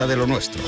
de lo nuestro.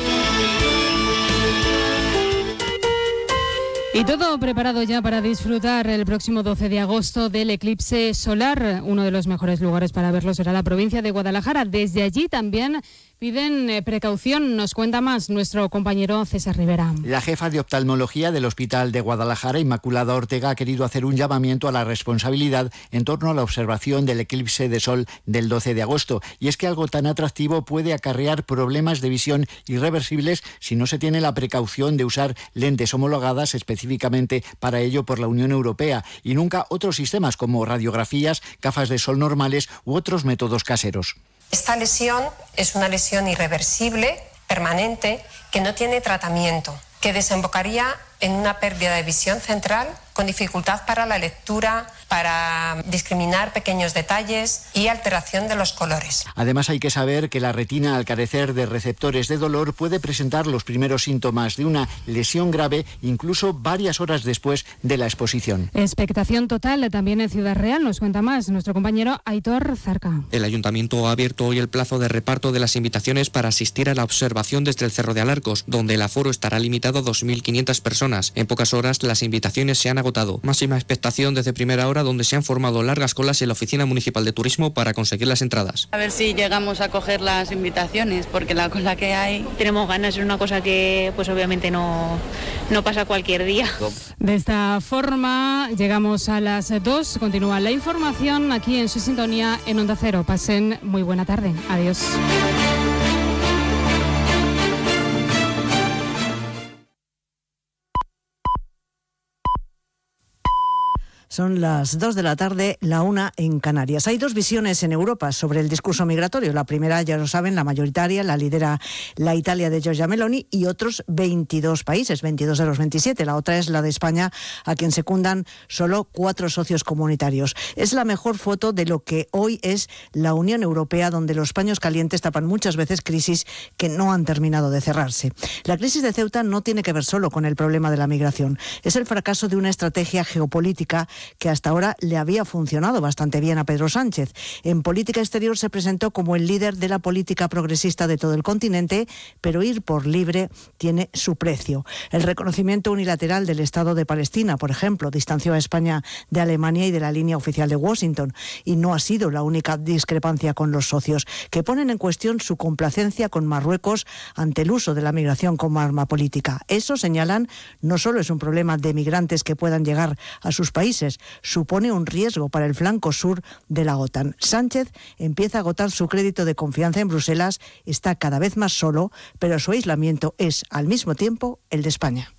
Y todo preparado ya para disfrutar el próximo 12 de agosto del eclipse solar. Uno de los mejores lugares para verlo será la provincia de Guadalajara. Desde allí también piden precaución. Nos cuenta más nuestro compañero César Rivera. La jefa de oftalmología del Hospital de Guadalajara, Inmaculada Ortega, ha querido hacer un llamamiento a la responsabilidad en torno a la observación del eclipse de sol del 12 de agosto. Y es que algo tan atractivo puede acarrear problemas de visión irreversibles si no se tiene la precaución de usar lentes homologadas específicamente para ello por la Unión Europea, y nunca otros sistemas como radiografías, gafas de sol normales u otros métodos caseros. Esta lesión es una lesión irreversible, permanente, que no tiene tratamiento, que desembocaría en una pérdida de visión central con dificultad para la lectura, para discriminar pequeños detalles y alteración de los colores. Además, hay que saber que la retina, al carecer de receptores de dolor, puede presentar los primeros síntomas de una lesión grave incluso varias horas después de la exposición. Expectación total también en Ciudad Real. Nos cuenta más nuestro compañero Aitor Zarca. El Ayuntamiento ha abierto hoy el plazo de reparto de las invitaciones para asistir a la observación desde el Cerro de Alarcos, donde el aforo estará limitado a 2.500 personas. En pocas horas las invitaciones se han agotado. Máxima expectación desde primera hora, donde se han formado largas colas en la Oficina Municipal de Turismo para conseguir las entradas. A ver si llegamos a coger las invitaciones, porque la cola que hay... Tenemos ganas, es una cosa que pues obviamente no pasa cualquier día. De esta forma llegamos a las 2. Continúa la información aquí en su sintonía en Onda Cero. Pasen muy buena tarde. Adiós. Son las 2 de la tarde, la 1 en Canarias. Hay dos visiones en Europa sobre el discurso migratorio. La primera, ya lo saben, la mayoritaria, la lidera la Italia de Giorgia Meloni y otros 22 países, 22 de los 27. La otra es la de España, a quien secundan solo 4 socios comunitarios. Es la mejor foto de lo que hoy es la Unión Europea, donde los paños calientes tapan muchas veces crisis que no han terminado de cerrarse. La crisis de Ceuta no tiene que ver solo con el problema de la migración. Es el fracaso de una estrategia geopolítica que hasta ahora le había funcionado bastante bien a Pedro Sánchez. En política exterior se presentó como el líder de la política progresista de todo el continente, pero ir por libre tiene su precio. El reconocimiento unilateral del Estado de Palestina, por ejemplo, distanció a España de Alemania y de la línea oficial de Washington, y no ha sido la única discrepancia con los socios, que ponen en cuestión su complacencia con Marruecos ante el uso de la migración como arma política. Eso, señalan, no solo es un problema de migrantes que puedan llegar a sus países, supone un riesgo para el flanco sur de la OTAN. Sánchez empieza a agotar su crédito de confianza en Bruselas, está cada vez más solo, pero su aislamiento es, al mismo tiempo, el de España.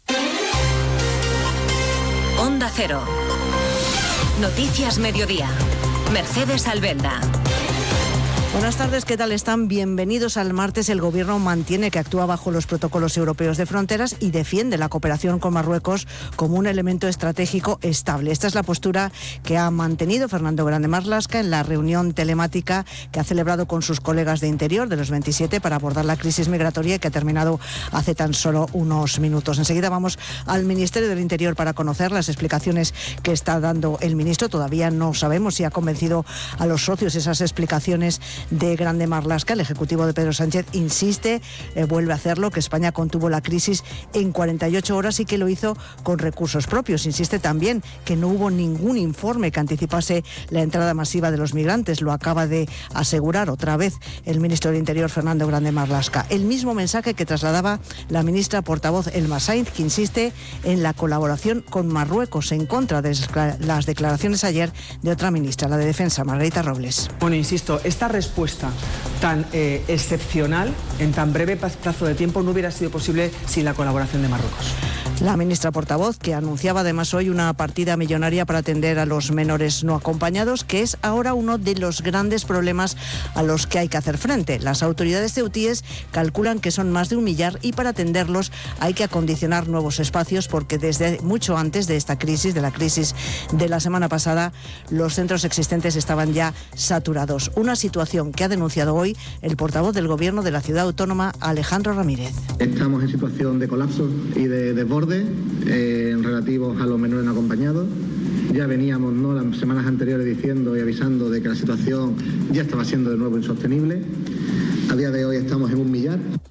Onda Cero. Noticias Mediodía. Mercedes Albenda. Buenas tardes, ¿qué tal están? Bienvenidos al martes. El Gobierno mantiene que actúa bajo los protocolos europeos de fronteras y defiende la cooperación con Marruecos como un elemento estratégico estable. Esta es la postura que ha mantenido Fernando Grande Marlaska en la reunión telemática que ha celebrado con sus colegas de Interior de los 27 para abordar la crisis migratoria, que ha terminado hace tan solo unos minutos. Enseguida vamos al Ministerio del Interior para conocer las explicaciones que está dando el ministro. Todavía no sabemos si ha convencido a los socios esas explicaciones de Grande Marlaska. El Ejecutivo de Pedro Sánchez insiste, vuelve a hacerlo, que España contuvo la crisis en 48 horas y que lo hizo con recursos propios. Insiste también que no hubo ningún informe que anticipase la entrada masiva de los migrantes. Lo acaba de asegurar otra vez el ministro del Interior, Fernando Grande Marlaska. El mismo mensaje que trasladaba la ministra portavoz Elma Sainz, que insiste en la colaboración con Marruecos, en contra de las declaraciones ayer de otra ministra, la de Defensa, Margarita Robles. Bueno, insisto, esta respuesta tan excepcional en tan breve plazo de tiempo no hubiera sido posible sin la colaboración de Marruecos. La ministra portavoz, que anunciaba además hoy una partida millonaria para atender a los menores no acompañados, que es ahora uno de los grandes problemas a los que hay que hacer frente. Las autoridades ceutíes calculan que son más de 1 millar y para atenderlos hay que acondicionar nuevos espacios, porque desde mucho antes de esta crisis, de la crisis de la semana pasada, los centros existentes estaban ya saturados. Una situación que ha denunciado hoy el portavoz del Gobierno de la Ciudad Autónoma, Alejandro Ramírez. Estamos en situación de colapso y de desborde relativos a los menores no acompañados. Ya veníamos las semanas anteriores diciendo y avisando de que la situación ya estaba siendo de nuevo insostenible. A día de hoy estamos en 1 millar.